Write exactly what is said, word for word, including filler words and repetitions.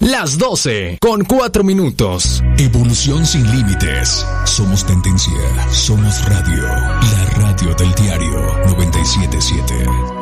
Las doce con cuatro minutos. Evolución sin límites. Somos tendencia. Somos radio. La radio del diario noventa y siete punto siete.